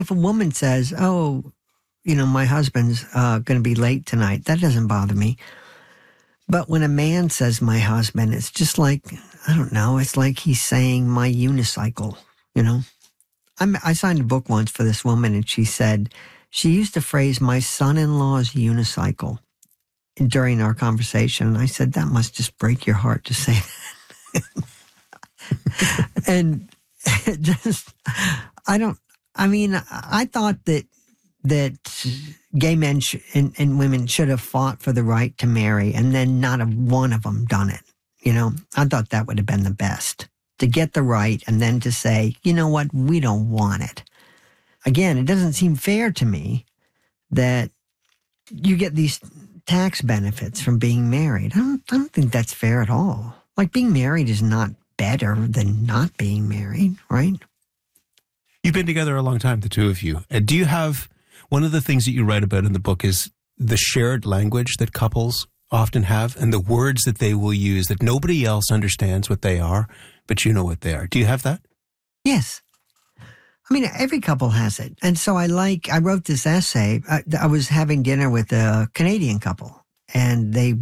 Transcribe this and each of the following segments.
If a woman says, oh, my husband's going to be late tonight, that doesn't bother me. But when a man says my husband, it's just like, I don't know, it's like he's saying my unicycle, I signed a book once for this woman, and she said, she used the phrase, my son-in-law's unicycle, during our conversation. And I said, that must just break your heart to say that. And it just, I thought that gay men and women should have fought for the right to marry, and then not one of them done it. I thought that would have been the best, to get the right and then to say, you know what, we don't want it. Again, it doesn't seem fair to me that you get these tax benefits from being married. I don't think that's fair at all. Like, being married is not better than not being married, right? You've been together a long time, the two of you. Do you have, one of the things that you write about in the book is the shared language that couples often have, and the words that they will use that nobody else understands what they are, but you know what they are. Do you have that? Yes. Every couple has it. And so I wrote this essay. I was having dinner with a Canadian couple, and they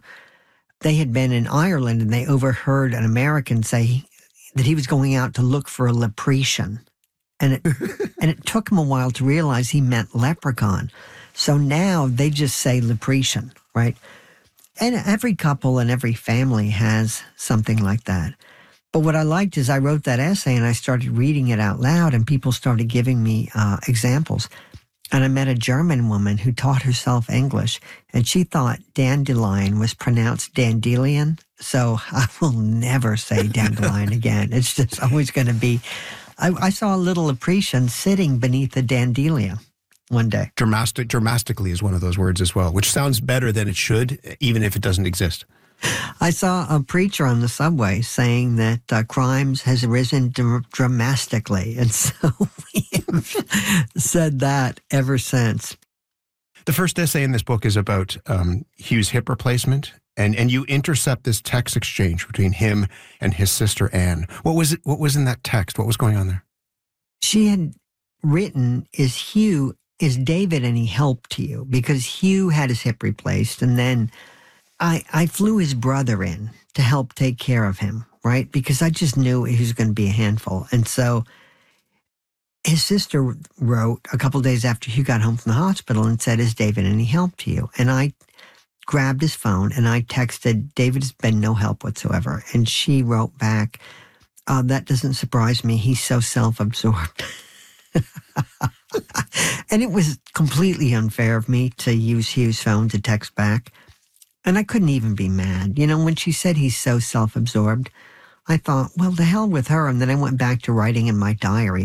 had been in Ireland, and they overheard an American say that he was going out to look for a lepretian. And it took him a while to realize he meant leprechaun. So now they just say lepretian, right? And every couple and every family has something like that. But what I liked is I wrote that essay and I started reading it out loud, and people started giving me examples. And I met a German woman who taught herself English, and she thought dandelion was pronounced dandelion. So I will never say dandelion again. It's just always going to be, I saw a little lepretian sitting beneath a dandelion one day. Dramatically is one of those words as well, which sounds better than it should, even if it doesn't exist. I saw a preacher on the subway saying that crimes has risen dramatically. And so we have said that ever since. The first essay in this book is about Hugh's hip replacement, and you intercept this text exchange between him and his sister Anne. What was in that text? What was going on there? She had written, is David any help to you? Because Hugh had his hip replaced, and then I flew his brother in to help take care of him, right? Because I just knew he was going to be a handful. And so his sister wrote a couple of days after Hugh got home from the hospital and said, is David any help to you? And I grabbed his phone and I texted, David has been no help whatsoever. And she wrote back, that doesn't surprise me. He's so self-absorbed. And it was completely unfair of me to use Hugh's phone to text back. And I couldn't even be mad. When she said he's so self-absorbed, I thought, well, to hell with her. And then I went back to writing in my diary.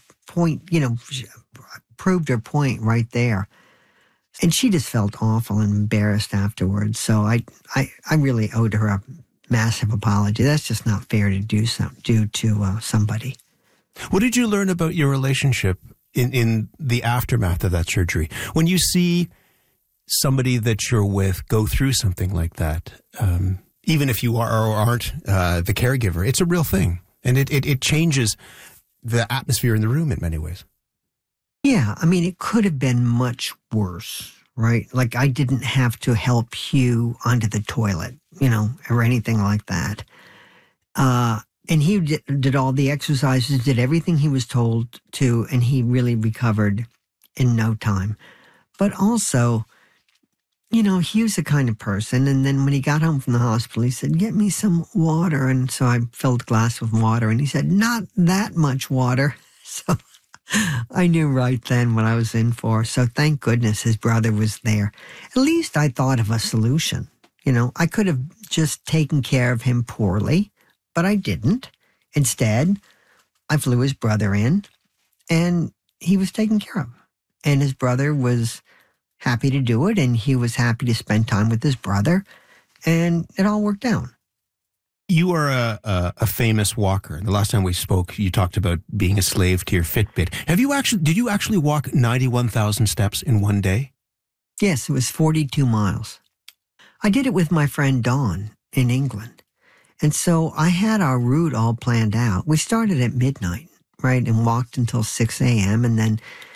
Proved her point right there. And she just felt awful and embarrassed afterwards. So I really owed her a massive apology. That's just not fair to do to somebody. What did you learn about your relationship in the aftermath of that surgery? When you see somebody that you're with go through something like that, even if you are or aren't the caregiver, it's a real thing. And it changes the atmosphere in the room in many ways. Yeah, it could have been much worse, right? Like, I didn't have to help Hugh onto the toilet, or anything like that. And he did all the exercises, did everything he was told to, and he really recovered in no time. But also, Hugh's the kind of person, and then when he got home from the hospital, he said, get me some water. And so I filled a glass with water, and he said, not that much water. So I knew right then what I was in for. So thank goodness his brother was there. At least I thought of a solution. I could have just taken care of him poorly, but I didn't. Instead, I flew his brother in, and he was taken care of. And his brother was happy to do it, and he was happy to spend time with his brother, and it all worked out. You are a famous walker. The last time we spoke, you talked about being a slave to your Fitbit. Did you actually walk 91,000 steps in one day? Yes, it was 42 miles. I did it with my friend Dawn in England. And so I had our route all planned out. We started at midnight, right, and walked until 6 a.m. and then